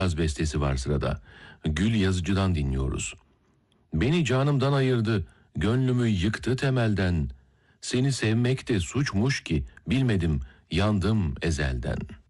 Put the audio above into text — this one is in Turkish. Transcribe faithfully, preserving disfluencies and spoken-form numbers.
Yaz bestesi var sırada. Gül Yazıcı'dan dinliyoruz. Beni canımdan ayırdı, gönlümü yıktı temelden. Seni sevmek de suçmuş ki bilmedim, yandım ezelden.